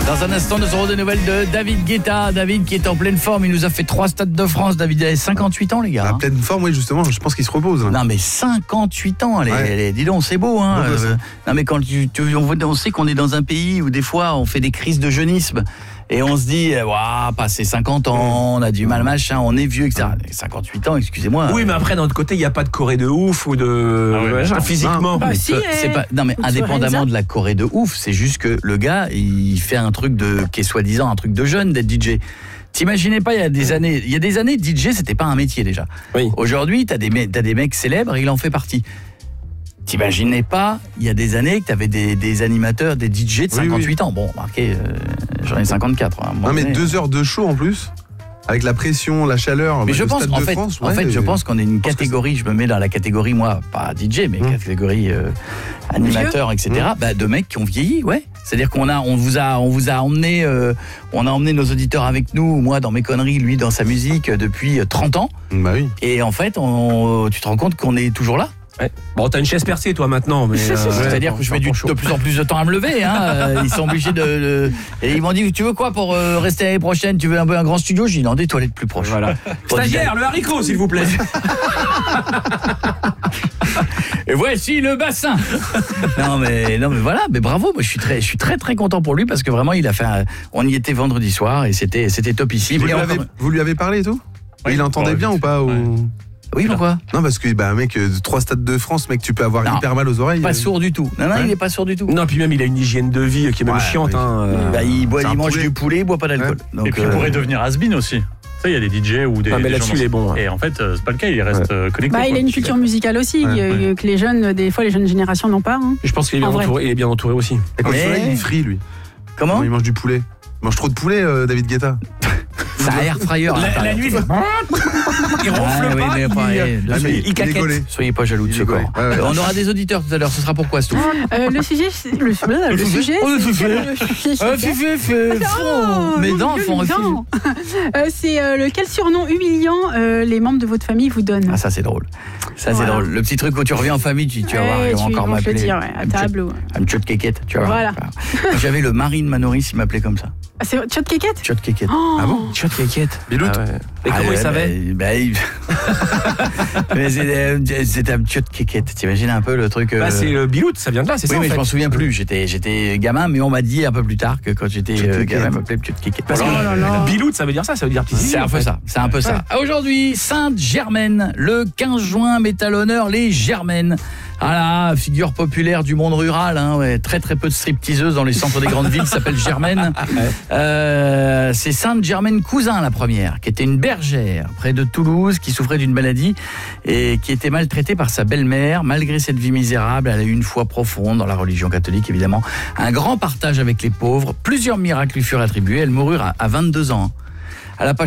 Dans un instant, nous aurons des nouvelles de David Guetta. David qui est en pleine forme, il nous a fait 3 Stades de France. David a 58 ans, les gars. En pleine forme, oui, justement, je pense qu'il se repose. Non, mais 58 ans, dis donc, c'est beau, hein. Non, mais quand on sait qu'on est dans un pays où des fois on fait des crises de jeunisme. Et on se dit, passé 50 ans, on a du mal, machin, on est vieux, etc. 58 ans, excusez-moi. Oui, mais après, d'un autre côté, il n'y a pas de Corée de ouf ou de physiquement. Bah, si, non, mais indépendamment de la Corée de ouf, c'est juste que le gars, il fait un truc qui est soi-disant un truc de jeune d'être DJ. T'imaginais pas, il y a des années, DJ, c'était pas un métier déjà. Oui. Aujourd'hui, t'as des mecs célèbres, il en fait partie. T'imaginais pas, il y a des années, que t'avais des animateurs, des DJ de 58 ans. Bon, marqué, j'en ai 54. Hein, non, mais 2 heures de show en plus, avec la pression, la chaleur. Mais je pense, je pense qu'on est une catégorie, je me mets dans la catégorie, moi, pas DJ, mais catégorie animateur, etc. De mecs qui ont vieilli, ouais. C'est-à-dire on vous a emmené, on a emmené nos auditeurs avec nous, moi dans mes conneries, lui dans sa musique depuis 30 ans. Bah oui. Et en fait, tu te rends compte qu'on est toujours là. Ouais. Bon, t'as une chaise percée toi maintenant, mais c'est-à-dire que je mets de plus en plus de temps à me lever. Hein. Ils sont obligés et ils m'ont dit, tu veux quoi pour rester l'année prochaine? Tu veux un grand studio? J'ai dit non, des toilettes plus proches. Voilà. Stagiaire, le haricot, s'il vous plaît. Et voici le bassin. non mais voilà, mais bravo. Moi, je suis très très content pour lui parce que vraiment il a fait. On y était vendredi soir et c'était topissime. Vous lui avez parlé et tout? Il entendait bien ou pas Oui, pourquoi? Non, parce que, mec, 3 Stades de France, mec, tu peux avoir hyper mal aux oreilles. Pas sourd du tout. Non, il est pas sourd du tout. Non, puis même, il a une hygiène de vie qui est même chiante. Il mange du poulet, il boit pas d'alcool. Donc, et puis, il pourrait devenir has-been aussi. Il y a des DJ ou des. Mais là-dessus, il est bon. Et en fait, c'est pas le cas, il reste connecté. Il a une culture musicale aussi, que les jeunes, des fois, les jeunes générations n'ont pas. Hein. Je pense qu'il est bien entouré aussi. Et quand il est free, lui. Comment? Il mange du poulet. Il mange trop de poulet, David Guetta. Ça a air fryer. La nuit, il ronfle pas. Il caquette. Soyez pas jaloux de ce corps. On aura des auditeurs tout à l'heure. Ce sera pourquoi, Stou? Le sujet. Mes dents font refus. C'est quel surnom humiliant les membres de votre famille vous donnent? Ah, ça c'est drôle. Ça c'est drôle. Le petit truc où tu reviens en famille, tu vas voir, ils vont encore m'appeler. Je vais te dire, à table. Un tchot kékette, tu vois. Voilà. J'avais le mari de Manoris, il m'appelait comme ça. Ah, c'est tchot kékette? Tchot kékette. Ah bon? Tchot kékette. Bilout. Et comment il savait? C'était un tchot kékette. T'imagines un peu le truc? C'est le Bilout, ça vient de là, c'est ça? Oui, mais je m'en souviens plus. J'étais gamin, mais on m'a dit un peu plus tard que quand j'étais gamin, on m'appelait tchot kékette. Parce que Bilout, ça veut dire ça, ça veut dire petit. C'est un peu ça. C'est un peu ça. Aujourd'hui, Sainte-Germaine, le 15 juin, met à l'honneur les Germaines. Ah là, figure populaire du monde rural, très très peu de stripteaseuses dans les centres des grandes villes, s'appelle Germaine. C'est Sainte-Germaine Cousin, la première, qui était une bergère près de Toulouse, qui souffrait d'une maladie et qui était maltraitée par sa belle-mère. Malgré cette vie misérable, elle a eu une foi profonde dans la religion catholique, évidemment. Un grand partage avec les pauvres. Plusieurs miracles lui furent attribués. Elle mourut à 22 ans. Elle a pas